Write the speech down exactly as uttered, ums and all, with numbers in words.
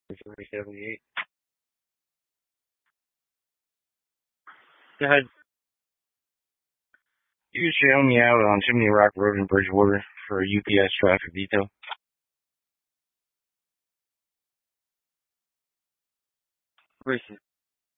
three seventy-eight. Go ahead. You should help me out on Chimney Rock Road in Bridgewater for a U P S traffic detail. Racist.